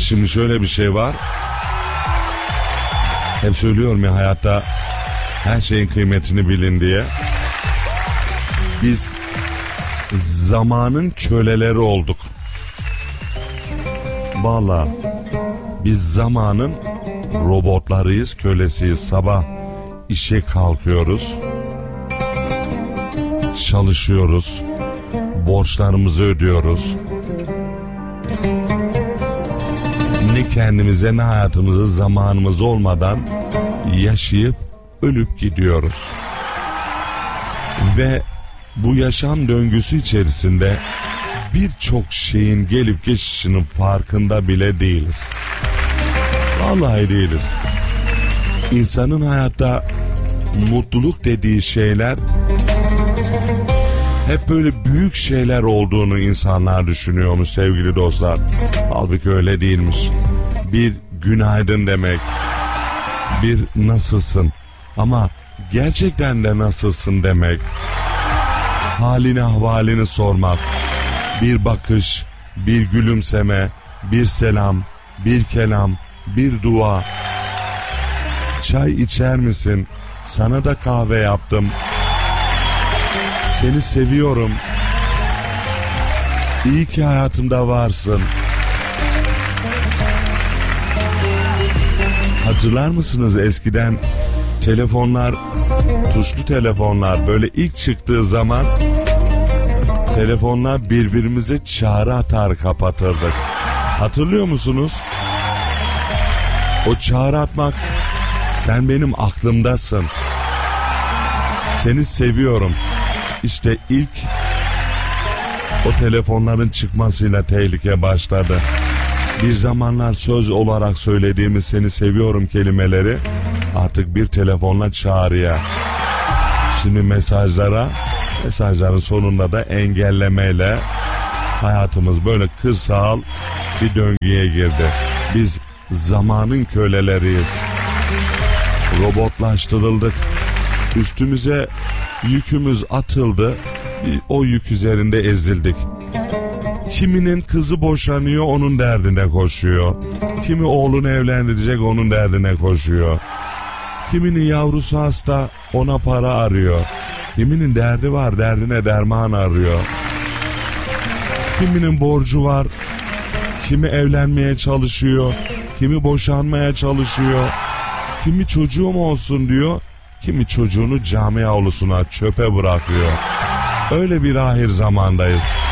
Şimdi şöyle bir şey var. Hep söylüyorum ya, hayatta her şeyin kıymetini bilin diye. Biz zamanın köleleri olduk. Vallahi biz zamanın robotlarıyız, kölesiyiz. Sabah işe kalkıyoruz, çalışıyoruz, borçlarımızı ödüyoruz. Ne kendimize ne hayatımızı zamanımız olmadan yaşayıp ölüp gidiyoruz. Ve bu yaşam döngüsü içerisinde birçok şeyin gelip geçişinin farkında bile değiliz. Vallahi değiliz. İnsanın hayatta mutluluk dediği şeyler hep böyle büyük şeyler olduğunu insanlar düşünüyormuş sevgili dostlar. Halbuki öyle değilmiş. Bir günaydın demek, bir nasılsın, ama gerçekten de nasılsın demek, halini ahvalini sormak, bir bakış, bir gülümseme, bir selam, bir kelam, bir dua. Çay içer misin? Sana da kahve yaptım. Seni seviyorum. İyi ki hayatımda varsın. Hatırlar mısınız eskiden telefonlar, tuşlu telefonlar böyle ilk çıktığı zaman telefonlar birbirimize çağrı atar kapatırdık. Hatırlıyor musunuz? O çağrı atmak, sen benim aklımdasın, seni seviyorum. İşte ilk o telefonların çıkmasıyla tehlike başladı. Bir zamanlar söz olarak söylediğimiz seni seviyorum kelimeleri artık bir telefonla çağrıya. Şimdi mesajların sonunda da engellemeyle hayatımız böyle kırsal bir döngüye girdi. Biz zamanın köleleriyiz. Robotlaştırıldık. Üstümüze yükümüz atıldı. O yük üzerinde ezildik. Kiminin kızı boşanıyor, onun derdine koşuyor. Kimi oğlunu evlendirecek, onun derdine koşuyor. Kiminin yavrusu hasta, ona para arıyor. Kiminin derdi var, derdine derman arıyor. Kiminin borcu var, kimi evlenmeye çalışıyor, kimi boşanmaya çalışıyor. Kimi çocuğum olsun diyor, kimi çocuğunu cami avlusuna, çöpe bırakıyor. Öyle bir ahir zamandayız.